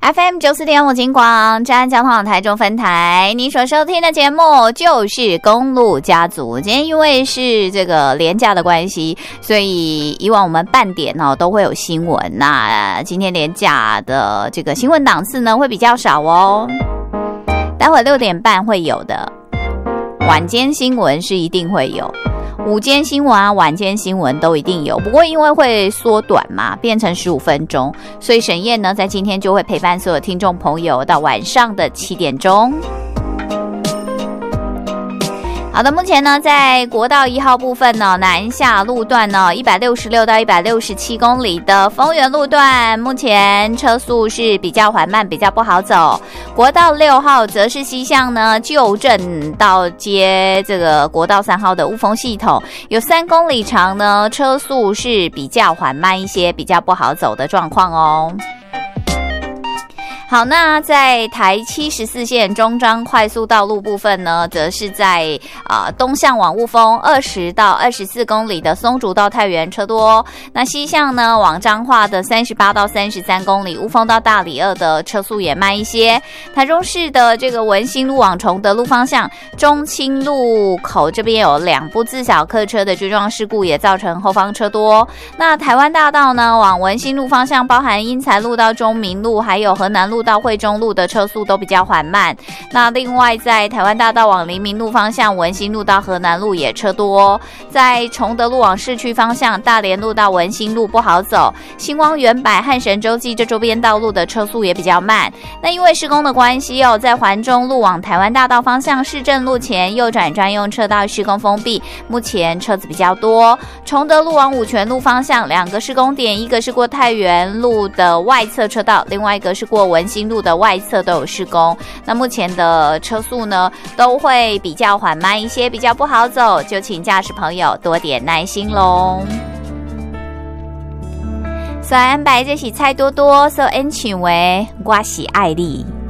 FM 94.5金广嘉安交通网台中分台，你所收听的节目就是公路家族。今天因为是这个连假的关系，所以以往我们半点都会有新闻，那今天连假的这个新闻档次呢会比较少哦，待会6点半会有的，晚间新闻是一定会有，午间新闻啊、晚间新闻都一定有，不过因为会缩短嘛，变成15分钟，所以沈燕呢在今天就会陪伴所有听众朋友到晚上的7点钟。好的，目前呢，在国道1号部分呢，南下路段呢，166到167公里的丰原路段，目前车速是比较缓慢，比较不好走。国道6号则是西向呢，旧镇到接这个国道3号的雾峰系统，有3公里长呢，车速是比较缓慢一些，比较不好走的状况哦。好，那在台74线中彰快速道路部分呢，则是在东向往雾峰20到24公里的松竹到太原车多，那西向呢往彰化的38到33公里，雾峰到大里2的车速也慢一些。台中市的这个文心路往崇德路方向，中清路口这边有2部自小客车的追撞事故，也造成后方车多。那台湾大道呢往文心路方向，包含英才路到中明路，还有河南路到惠中路的车速都比较缓慢。那另外在台湾大道往黎明路方向，文心路到河南路也车多。在崇德路往市区方向，大连路到文心路不好走，星光远百汉神洲际这周边道路的车速也比较慢。那因为施工的关系在环中路往台湾大道方向，市政路前右转专用车道施工封闭，目前车子比较多。崇德路往五权路方向2个施工点，一个是过太原路的外侧车道，另外一个是过文心路的外侧都有施工。那目前的车速呢都会比较缓慢一些，比较不好走，就请驾驶朋友多点耐心咯。所以安排这是蔡多多，所以请为我是爱你。